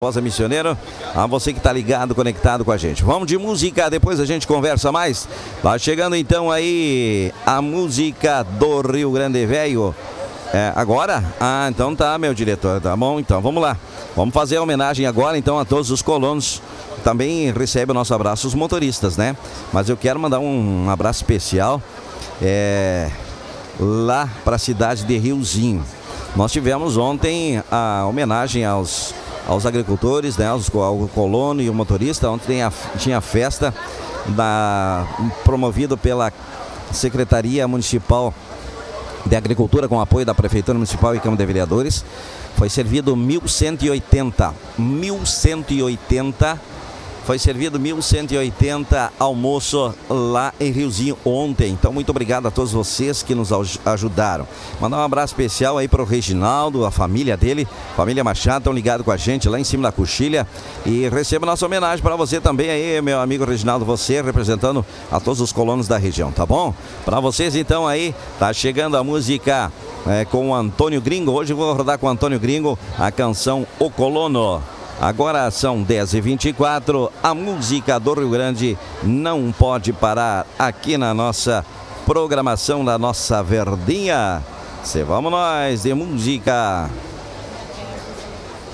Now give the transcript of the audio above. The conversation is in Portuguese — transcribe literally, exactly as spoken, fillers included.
Rosa Missioneiro, a você que está ligado, conectado com a gente. Vamos de música, depois a gente conversa mais. Tá chegando então aí a música do Rio Grande Velho. É, agora? Ah, então tá, meu diretor, tá bom? Então vamos lá. Vamos fazer a homenagem agora então a todos os colonos. Também recebe o nosso abraço os motoristas, né? Mas eu quero mandar um abraço especial é, lá para a cidade de Riozinho. Nós tivemos ontem a homenagem aos aos agricultores, né, aos, ao colono e o motorista. Ontem a, tinha festa da, promovido pela Secretaria Municipal de Agricultura com apoio da Prefeitura Municipal e Câmara de Vereadores. Foi servido mil cento e oitenta Foi servido mil cento e oitenta almoço lá em Riozinho ontem. Então, muito obrigado a todos vocês que nos ajudaram. Mandar um abraço especial aí para o Reginaldo, a família dele, família Machado, estão ligados com a gente lá em cima da coxilha. E receba nossa homenagem para você também aí, meu amigo Reginaldo, você representando a todos os colonos da região, tá bom? Para vocês então aí, tá chegando a música é, com o Antônio Gringo. Hoje eu vou rodar com o Antônio Gringo a canção O Colono. Agora são dez e vinte e quatro, a música do Rio Grande não pode parar aqui na nossa programação da nossa Verdinha. Cê vamos nós de música.